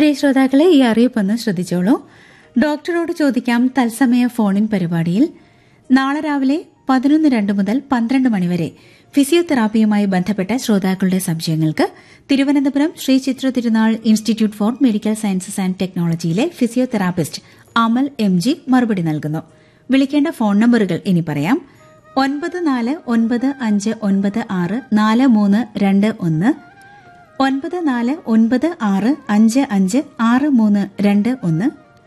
പ്രിയ ശ്രോതാക്കളെ, ഈ അറിയിപ്പൊന്ന് ശ്രദ്ധിച്ചോളൂ. ഡോക്ടറോട് ചോദിക്കാം തത്സമയ ഫോണിൻ പരിപാടിയിൽ നാളെ രാവിലെ 11:02 മുതൽ 12 മണിവരെ ഫിസിയോതെറാപ്പിയുമായി ബന്ധപ്പെട്ട ശ്രോതാക്കളുടെ സംശയങ്ങൾക്ക് തിരുവനന്തപുരം ശ്രീ ചിത്ര തിരുനാൾ institute four medical sciences and ടെക്നോളജിയിലെ physiotherapist Amal MG മറുപടി നൽകുന്നു. വിളിക്കേണ്ട ഫോൺ നമ്പറുകൾ ഇനി പറയാം. 9496964321, 9496556321,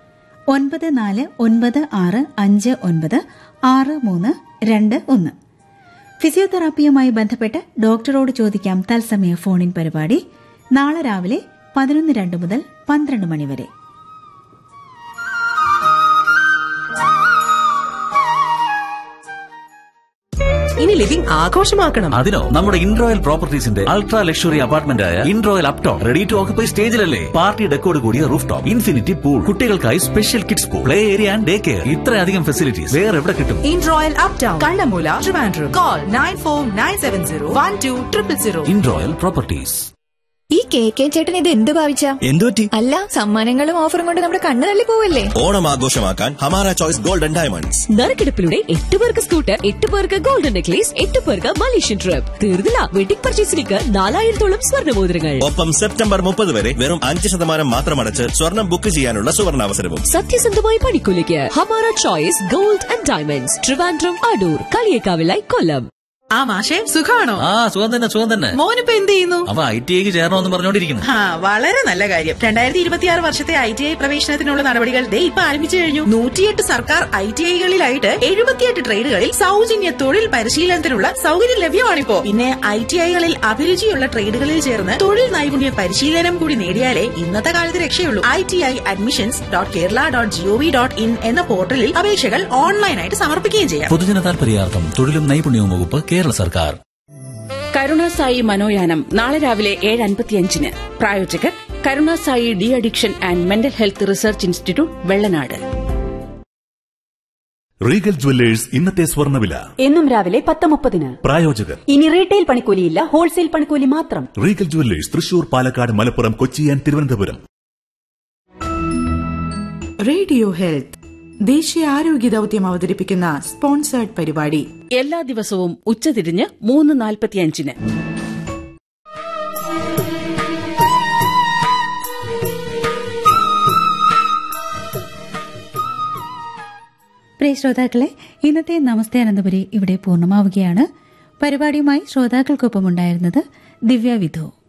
9496596321. ഫിസിയോതെറാപ്പിയുമായി ബന്ധപ്പെട്ട് ഡോക്ടറോട് ചോദിക്കാം തത്സമയ ഫോണിൻ പരിപാടി നാളെ രാവിലെ 11:02 മുതൽ 12 മണിവരെ. ഇനി ലിവിംഗ് ആഘോഷമാക്കണം. അതിനോ നമ്മുടെ ഇൻറോയൽ പ്രോപ്പർട്ടീസിന്റെ അൾട്രാ ലക്ഷറി അപ്പാർട്ട്മെന്റ് ആയ ഇൻറോയൽ Upton ready to occupy സ്റ്റേജിലല്ലേ. Party ഡെക്കോട് കൂടിയ റൂഫ് ടോപ്പ്, ഇൻഫിനിറ്റി പൂൾ, കുട്ടികൾക്കായി special kids pool, play area and day care. ഇത്രയധികം ഫെസിലിറ്റീസ് വേറെ എവിടെ കിട്ടും? ഇൻറോയൽ uptown, Kannammoola, Trivandrum. Call 9497012000. ഇൻറോയൽ properties. ഈ KK ചേട്ടൻ ഇത് എന്ത് ഭാവിച്ചാ? എന്തുപറ്റി? അല്ല, സമ്മാനങ്ങളും ഓഫറും കൊണ്ട് നമ്മുടെ കണ്ണ് തള്ളി പോവല്ലേ? ഓണം ആഘോഷമാക്കാൻ ഹമാര ചോയ്സ് ഗോൾഡൻ ഡയമണ്ട്സ്. നറുക്കെടുപ്പിലൂടെ 8 പേർക്ക് സ്കൂട്ടർ, 8 പേർക്ക് ഗോൾഡൻ നെക്ലേസ്, 8 പേർക്ക് മലേഷ്യൻ ട്രിപ്പ്. തീർന്നില്ല, വെഡിംഗ് പർച്ചേസിലേക്ക് 4000-ഓളം സ്വർണ്ണമോതിരങ്ങൾ. ഒപ്പം സെപ്റ്റംബർ 30 വരെ വെറും 5% മാത്രം അടച്ച് സ്വർണം ബുക്ക് ചെയ്യാനുള്ള സുവർണാവസരവും. സത്യസന്ധമായ പണിക്കൂലിക്ക് Hamara choice gold and diamonds, Trivandrum, Adoor, കളിയേക്കാവിലായി, കൊല്ലം. ആ മാഷേ, സുഖാണോ? സുഖം തന്നെ. മോനിപ്പോ എന്ത് ചെയ്യുന്നു? അവ ITIക്ക് ചേരണമെന്ന് പറഞ്ഞോണ്ടിരിക്കുന്നു. വളരെ നല്ല കാര്യം. 2026 വർഷത്തെ ITI പ്രവേശനത്തിനുള്ള നടപടികൾ ഇപ്പൊ ആരംഭിച്ചു കഴിഞ്ഞു. 108 സർക്കാർ ITIകളിലായിട്ട് 78 ട്രേഡുകളിൽ സൗജന്യ തൊഴിൽ പരിശീലനത്തിനുള്ള സൗകര്യം ലഭ്യമാണിപ്പോ. പിന്നെ ITIകളിൽ അഭിരുചിയുള്ള ട്രേഡുകളിൽ ചേർന്ന് തൊഴിൽ നൈപുണ്യ പരിശീലനം കൂടി നേടിയാലേ ഇന്നത്തെ കാലത്ത് രക്ഷയുള്ളൂ. ITIadmissions.kerala.gov.in എന്ന പോർട്ടലിൽ അപേക്ഷകൾ ഓൺലൈനായിട്ട് സമർപ്പിക്കുകയും ചെയ്യാം. പൊതുജന താൽപര്യാർത്ഥം തൊഴിലും നൈപുണ്യവും വകുപ്പ്, കേരള സർക്കാർ. കരുണാസായി മനോയാനം നാളെ രാവിലെ 7:55. പ്രായോജകർ Karunasai de addiction and mental health research institute, Vellanad. Regal jewellers ഇന്നത്തെ സ്വർണ്ണവില എന്നും രാവിലെ 10:30. പ്രായോജകർ ഇനി റീറ്റെയിൽ പണിക്കൂലിയില്ല, ഹോൾസെയിൽ പണിക്കൂലി മാത്രം. Regal jewellers Thrissur, Palakkad, Malappuram, Kochi and Thiruvananthapuram. Radio health ദേശീയ ആരോഗ്യ ദൌത്യം അവതരിപ്പിക്കുന്ന സ്പോൺസേർഡ് പരിപാടി എല്ലാ ദിവസവും ഉച്ചതിരിഞ്ഞ് 3:45. പ്രിയ ശ്രോതാക്കളെ, ഇന്നത്തെ നമസ്തേ അനന്തപുരി ഇവിടെ പൂർണ്ണമാവുകയാണ്. പരിപാടിയുമായി ശ്രോതാക്കൾക്കൊപ്പമുണ്ടായിരുന്നത് ദിവ്യ വിധു.